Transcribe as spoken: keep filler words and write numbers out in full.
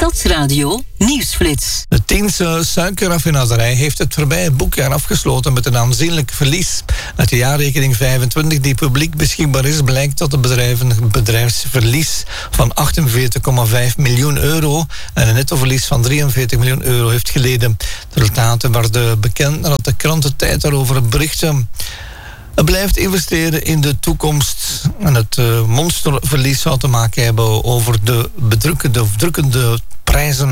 Stadsradio Nieuwsflits. De Tiense suikerraffinaderij heeft het voorbije boekjaar afgesloten met een aanzienlijk verlies. Uit de jaarrekening vijfentwintig die publiek beschikbaar is, blijkt dat het bedrijf een bedrijfsverlies van achtenveertig komma vijf miljoen euro en een nettoverlies van drieënveertig miljoen euro heeft geleden. De resultaten werden bekend nadat de kranten tijd daarover berichten. Het blijft investeren in de toekomst. En het uh, monsterverlies zou te maken hebben over de bedrukkende, drukkende prijzen